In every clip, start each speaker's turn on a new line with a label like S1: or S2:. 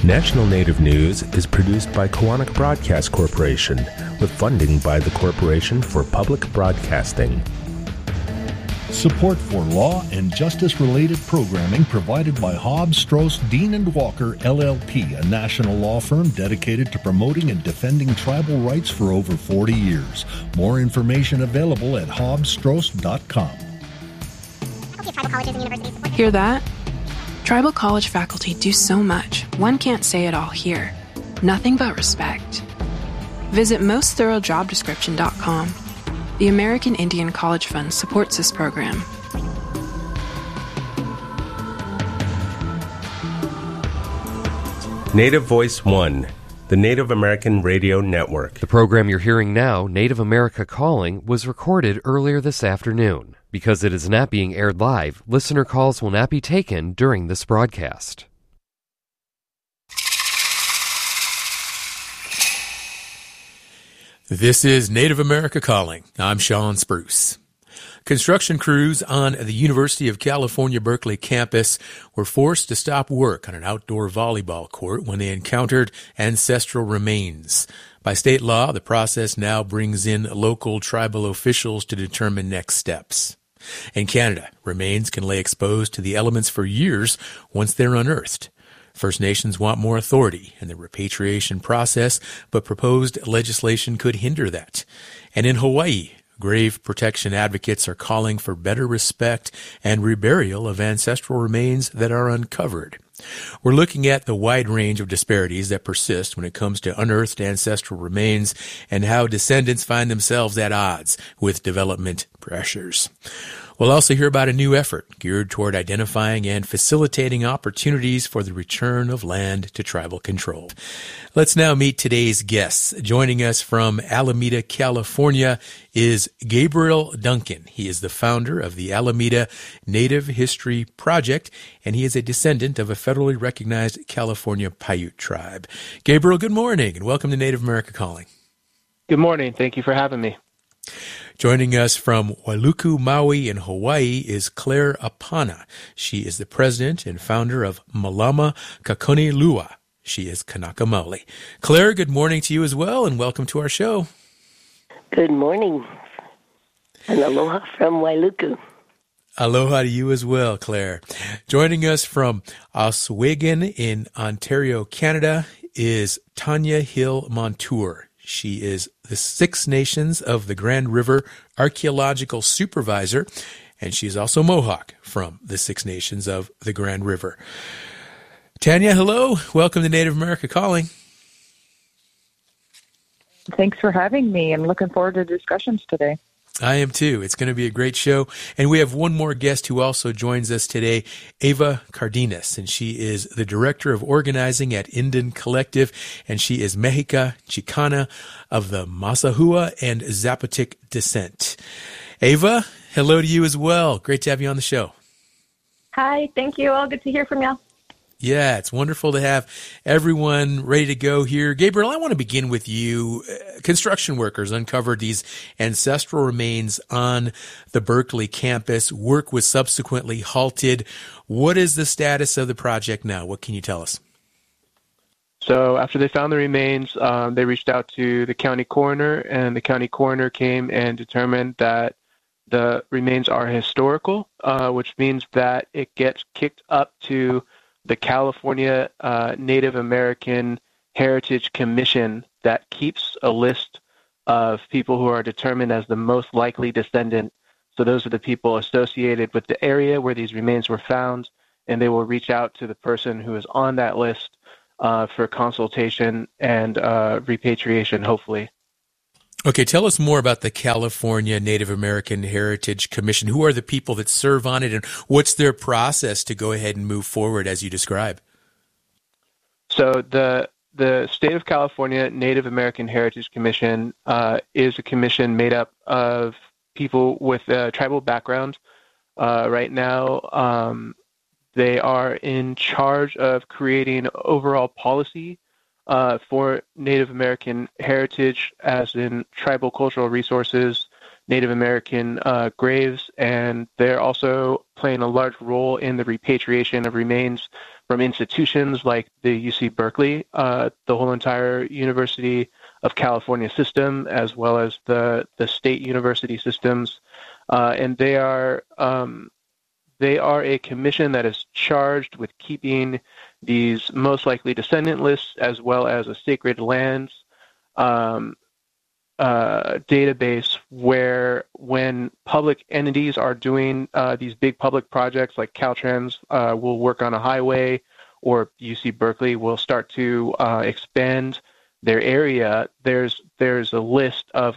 S1: National Native News is produced by Koahnic Broadcast Corporation with funding by the Corporation for Public Broadcasting.
S2: Support for law and justice-related programming provided by Hobbs, Strauss, Dean & Walker, LLP, a national law firm dedicated to promoting and defending tribal rights for over 40 years. More information available at hobbsstrauss.com.
S3: Hear that? Tribal college faculty do so much, one can't say it all here. Nothing but respect. Visit mostthoroughdjobdescription.com. The American Indian College Fund supports this program.
S1: Native Voice One, the Native American Radio Network.
S4: The program you're hearing now, Native America Calling, was recorded earlier this afternoon. Because it is not being aired live, listener calls will not be taken during this broadcast.
S5: This is Native America Calling. I'm Sean Spruce. Construction crews on the University of California, Berkeley campus were forced to stop work on an outdoor volleyball court when they encountered ancestral remains. By state law, the process now brings in local tribal officials to determine next steps. In Canada, remains can lay exposed to the elements for years once they're unearthed. First Nations want more authority in the repatriation process, but proposed legislation could hinder that. And in Hawaii, grave protection advocates are calling for better respect and reburial of ancestral remains that are uncovered. We're looking at the wide range of disparities that persist when it comes to unearthed ancestral remains and how descendants find themselves at odds with development pressures. We'll also hear about a new effort geared toward identifying and facilitating opportunities for the return of land to tribal control. Let's now meet today's guests. Joining us from Alameda, California is Gabriel Duncan. He is the founder of the Alameda Native History Project, and he is a descendant of a federally recognized California Paiute tribe. Gabriel, good morning, and welcome to Native America Calling.
S6: Good morning. Thank you for having me.
S5: Joining us from Wailuku, Maui in Hawaii is Claire Apana. She is the president and founder of Malama Kakoni Lua. She is Kanaka Maoli. Claire, good morning to you as well, and welcome to our show.
S7: Good morning, and aloha from Wailuku.
S5: Aloha to you as well, Claire. Joining us from Oswego in Ontario, Canada is Tanya Hill Montour. She is the Six Nations of the Grand River Archaeological Supervisor, and she's also Mohawk from the Six Nations of the Grand River. Tanya, hello. Welcome to Native America Calling.
S8: Thanks for having me. I'm looking forward to discussions today.
S5: I am too. It's going to be a great show. And we have one more guest who also joins us today, Ava Cardenas, and she is the Director of Organizing at Indian Collective, and she is Mexica Chicana of the Masahua and Zapotec descent. Ava, hello to you as well. Great to have you on the show.
S9: Hi, thank you. All good to hear from y'all.
S5: Yeah, it's wonderful to have everyone ready to go here. Gabriel, I want to begin with you. Construction workers uncovered these ancestral remains on the Berkeley campus. Work was subsequently halted. What is the status of the project now? What can you tell us?
S6: So after they found the remains, they reached out to the county coroner, and the county coroner came and determined that the remains are historical, which means that it gets kicked up to the California Native American Heritage Commission that keeps a list of people who are determined as the most likely descendant. So those are the people associated with the area where these remains were found, and they will reach out to the person who is on that list for consultation and repatriation, hopefully.
S5: Okay, tell us more about the California Native American Heritage Commission. Who are the people that serve on it, and what's their process to go ahead and move forward as you describe?
S6: So the State of California Native American Heritage Commission is a commission made up of people with a tribal background. Right now, they are in charge of creating overall policy for Native American heritage, as in tribal cultural resources, Native American graves, and they're also playing a large role in the repatriation of remains from institutions like the UC Berkeley, the whole entire University of California system, as well as the state university systems, and they are a commission that is charged with keeping these most likely descendant lists, as well as a sacred lands database, where when public entities are doing these big public projects, like Caltrans will work on a highway, or UC Berkeley will start to expand their area, there's a list of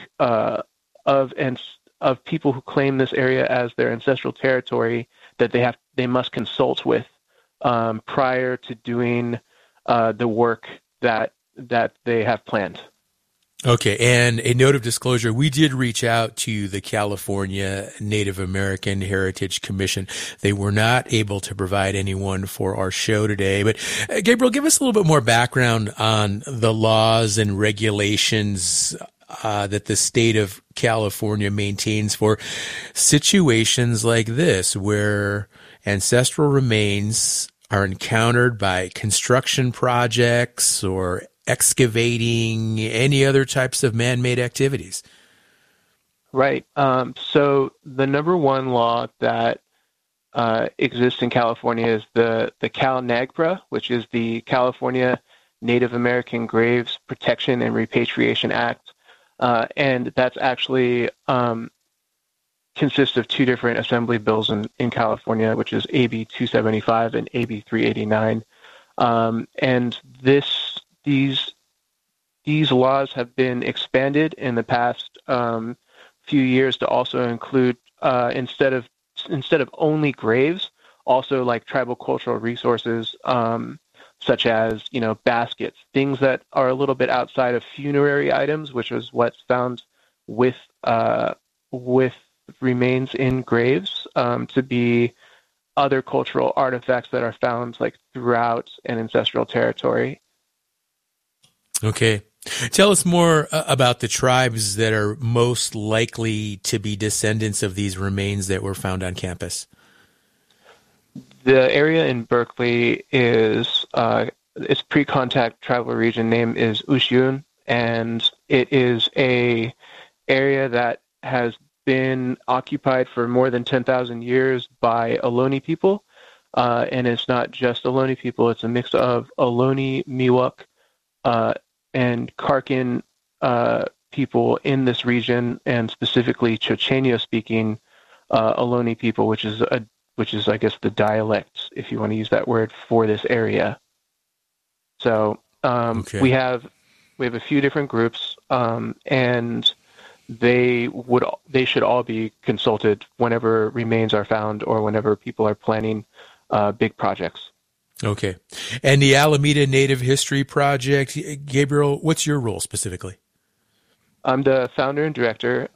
S6: of people who claim this area as their ancestral territory that they must consult with prior to doing the work that they have planned.
S5: Okay, and a note of disclosure, we did reach out to the California Native American Heritage Commission. They were not able to provide anyone for our show today. But Gabriel, give us a little bit more background on the laws and regulations that the state of California maintains for situations like this, where ancestral remains are encountered by construction projects or excavating, any other types of man-made activities.
S6: Right. So the number one law that exists in California is the CalNAGPRA, which is the California Native American Graves Protection and Repatriation Act. And that's actually consists of two different assembly bills in California, which is AB 275 and AB 389. And these laws have been expanded in the past few years to also include, instead of only graves, also like tribal cultural resources, such as, baskets, things that are a little bit outside of funerary items, which is what's found with remains in graves, to be other cultural artifacts that are found like throughout an ancestral territory.
S5: Okay. Tell us more about the tribes that are most likely to be descendants of these remains that were found on campus.
S6: The area in Berkeley is its pre-contact tribal region name is Ushiun, and it is a area that has been occupied for more than 10,000 years by Ohlone people, and it's not just Ohlone people; it's a mix of Ohlone, Miwok, and Karkin people in this region, and specifically Chochenyo-speaking Ohlone people, which is I guess the dialect, if you want to use that word, for this area. So
S5: okay.
S6: we have a few different groups, and they should all be consulted whenever remains are found or whenever people are planning big projects.
S5: Okay. And the Alameda Native History Project, Gabriel, what's your role specifically?
S6: I'm the founder and director.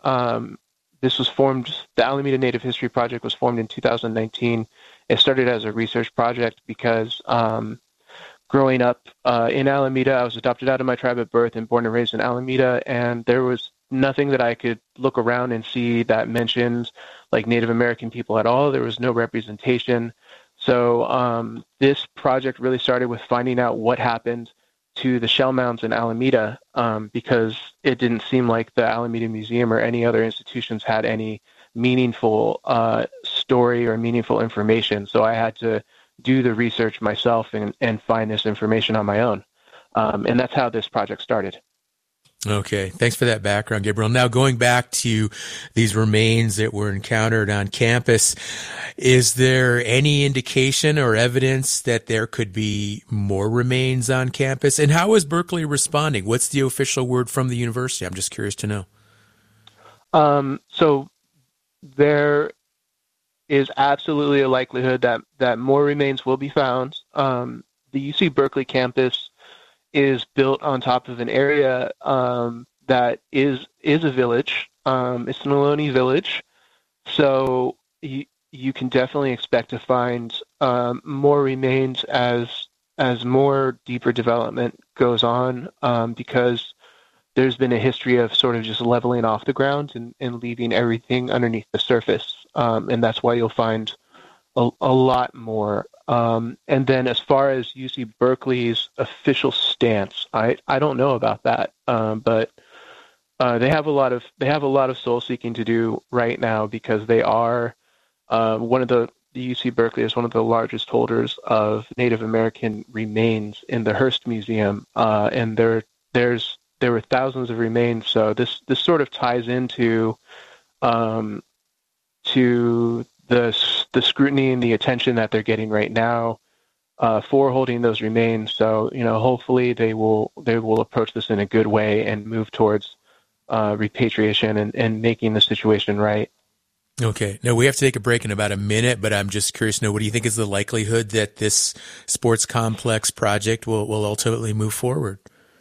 S6: The Alameda Native History Project was formed in 2019. It started as a research project because growing up in Alameda, I was adopted out of my tribe at birth and born and raised in Alameda, and there was nothing that I could look around and see that mentioned like Native American people at all. There was no representation. So this project really started with finding out what happened to the shell mounds in Alameda, because it didn't seem like the Alameda Museum or any other institutions had any meaningful story or meaningful information. So I had to do the research myself and find this information on my own. And that's how this project started.
S5: Okay. Thanks for that background, Gabriel. Now, going back to these remains that were encountered on campus, is there any indication or evidence that there could be more remains on campus? And how is Berkeley responding? What's the official word from the university? I'm just curious to know.
S6: So there is absolutely a likelihood that more remains will be found. The UC Berkeley campus is built on top of an area that is a village. It's an Ohlone village, so you can definitely expect to find more remains as more deeper development goes on, because there's been a history of sort of just leveling off the ground and leaving everything underneath the surface. And that's why you'll find a lot more. And then as far as UC Berkeley's official stance, I don't know about that. But they have a lot of soul seeking to do right now, because they are the UC Berkeley is one of the largest holders of Native American remains in the Hearst Museum, and there were thousands of remains. So this sort of ties into to the scrutiny and the attention that they're getting right now for holding those remains. So hopefully they will approach this in a good way and move towards repatriation and making the situation right.
S5: Okay. Now, we have to take a break in about a minute, but I'm just curious to know, what do you think is the likelihood that this sports complex project will ultimately move forward?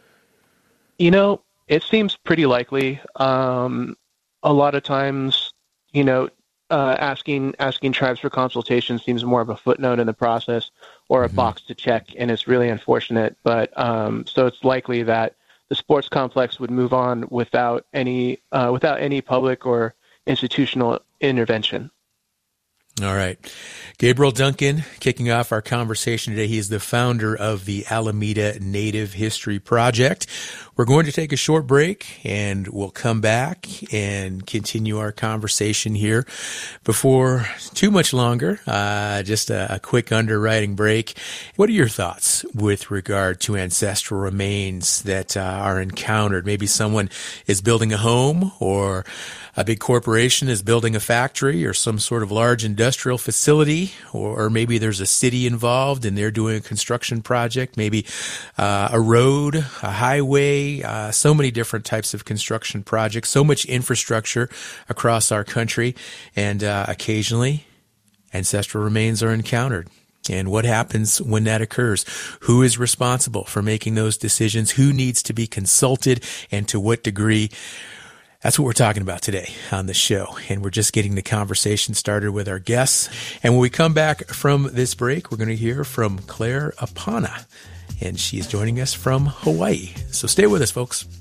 S6: It seems pretty likely. A lot of times, asking tribes for consultation seems more of a footnote in the process or a box to check, and it's really unfortunate. But so it's likely that the sports complex would move on without any public or institutional intervention.
S5: All right. Gabriel Duncan kicking off our conversation today. He is the founder of the Alameda Native History Project. We're going to take a short break, and we'll come back and continue our conversation here. Before too much longer, just a quick underwriting break. What are your thoughts with regard to ancestral remains that are encountered? Maybe someone is building a home, or a big corporation is building a factory or some sort of large industrial facility, or maybe there's a city involved and they're doing a construction project, maybe a road, a highway, so many different types of construction projects, so much infrastructure across our country, and occasionally ancestral remains are encountered. And what happens when that occurs? Who is responsible for making those decisions? Who needs to be consulted, and to what degree? That's what we're talking about today on the show, and we're just getting the conversation started with our guests. And when we come back from this break, we're going to hear from Claire Apana, and she is joining us from Hawaii. So stay with us, folks.